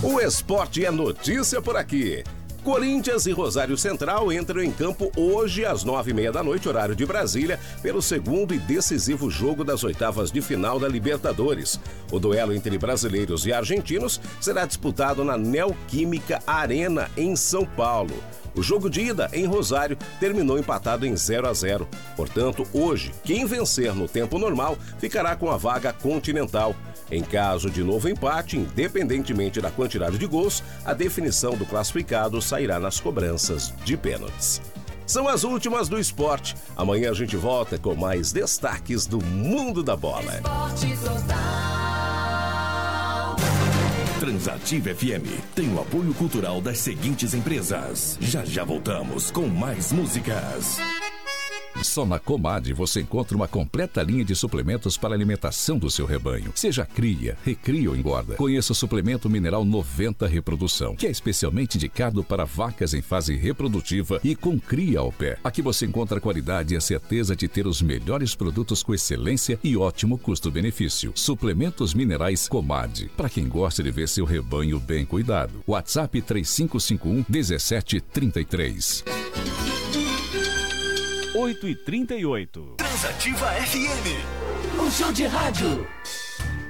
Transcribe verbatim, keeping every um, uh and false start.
O esporte é notícia por aqui. Corinthians e Rosário Central entram em campo hoje às nove e meia da noite, horário de Brasília, pelo segundo e decisivo jogo das oitavas de final da Libertadores. O duelo entre brasileiros e argentinos será disputado na Neoquímica Arena, em São Paulo. O jogo de ida em Rosário terminou empatado em zero a zero. Portanto, hoje, quem vencer no tempo normal ficará com a vaga continental. Em caso de novo empate, independentemente da quantidade de gols, a definição do classificado sairá nas cobranças de pênaltis. São as últimas do esporte. Amanhã a gente volta com mais destaques do mundo da bola. Esporte Total. Transativa F M tem o apoio cultural das seguintes empresas. Já já voltamos com mais músicas. Só na Comad você encontra uma completa linha de suplementos para a alimentação do seu rebanho. Seja cria, recria ou engorda. Conheça o suplemento mineral noventa Reprodução, que é especialmente indicado para vacas em fase reprodutiva e com cria ao pé. Aqui você encontra a qualidade e a certeza de ter os melhores produtos com excelência e ótimo custo-benefício. Suplementos minerais Comad, para quem gosta de ver seu rebanho bem cuidado. WhatsApp três cinco cinco um, um sete três três. oito e trinta e oito. Transativa F M. Um show de rádio